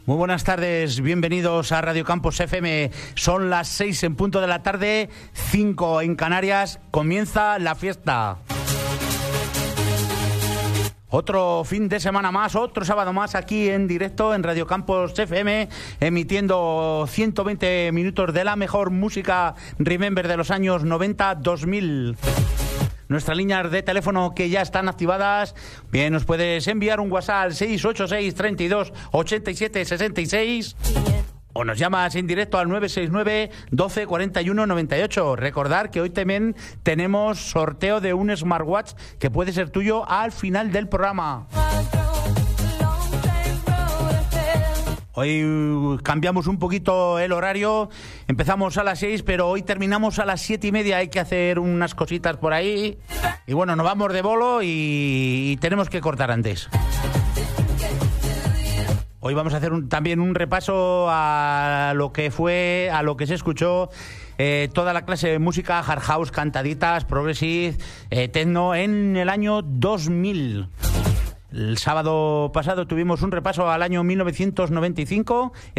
Muy buenas tardes, bienvenidos a Radio Campos FM. Son las 6 en punto de la tarde, 5 en Canarias. Comienza la fiesta. Otro fin de semana más, otro sábado más aquí en directo en Radio Campos FM, emitiendo 120 minutos de la mejor música Remember de los años 90-2000. Nuestras líneas de teléfono que ya están activadas. Bien, nos puedes enviar un WhatsApp al 686 32 87 66 o nos llamas en directo al 969 12 41 98. Recordar que hoy también tenemos sorteo de un smartwatch que puede ser tuyo al final del programa. Hoy cambiamos un poquito el horario, empezamos a las 6, pero hoy terminamos a las 7:30, hay que hacer unas cositas por ahí. Y bueno, nos vamos de bolo y tenemos que cortar antes. Hoy vamos a hacer también un repaso a lo que se escuchó toda la clase de música, hard house, cantaditas, progressive, techno en el año 2000. El sábado pasado tuvimos un repaso al año 1995.